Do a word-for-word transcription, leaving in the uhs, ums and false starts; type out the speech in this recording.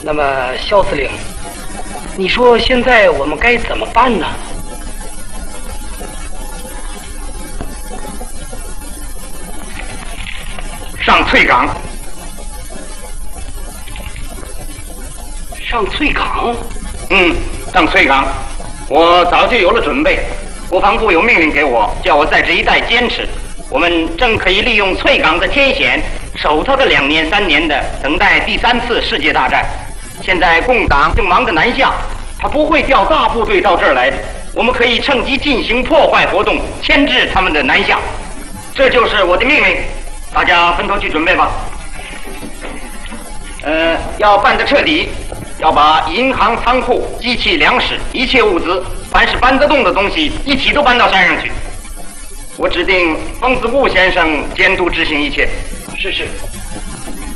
那么，肖司令，你说现在我们该怎么办呢？ 上翠岗。 上翠岗？ 嗯，上翠岗。我早就有了准备，国防部有命令给我，叫我在这一带坚持。我们正可以利用翠岗的天险，守它个两年三年的，等待第三次世界大战。现在共党正忙着南下，他不会调大部队到这儿来的。我们可以趁机进行破坏活动，牵制他们的南下。这就是我的命令，大家分头去准备吧。呃，要办得彻底，要把银行、仓库、机器、粮食、一切物资，凡是搬得动的东西，一起都搬到山上去。我指定冯子固先生监督执行一切。 是是。